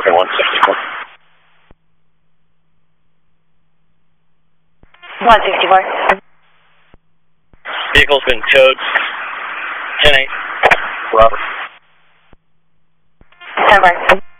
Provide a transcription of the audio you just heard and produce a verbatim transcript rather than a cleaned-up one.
one sixty-four. one sixty-four. Vehicle's been towed. ten eight. Robert. ten five.